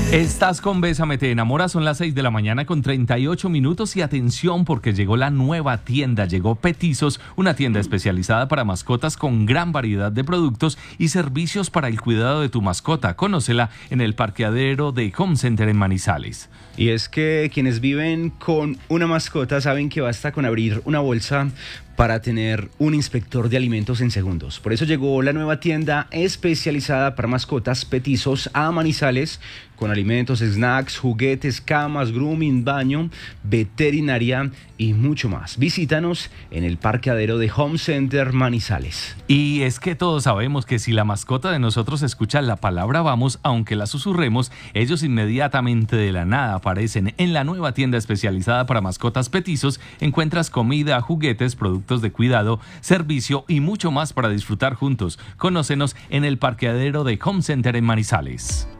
Estás con Bésame, te enamoras, son las 6 de la mañana con 38 minutos y atención porque llegó la nueva tienda, llegó Petizos, una tienda especializada para mascotas con gran variedad de productos y servicios para el cuidado de tu mascota. Conócela en el parqueadero de Home Center en Manizales. Y es que quienes viven con una mascota saben que basta con abrir una bolsa para tener un inspector de alimentos en segundos. Por eso llegó la nueva tienda especializada para mascotas Petizos a Manizales, con alimentos, snacks, juguetes, camas, grooming, baño, veterinaria y mucho más. Visítanos en el parqueadero de Home Center Manizales. Y es que todos sabemos que si la mascota de nosotros escucha la palabra vamos, aunque la susurremos, ellos inmediatamente de la nada aparecen. En la nueva tienda especializada para mascotas Petizos encuentras comida, juguetes, productos de cuidado, servicio y mucho más para disfrutar juntos. Conócenos en el parqueadero de Home Center en Manizales.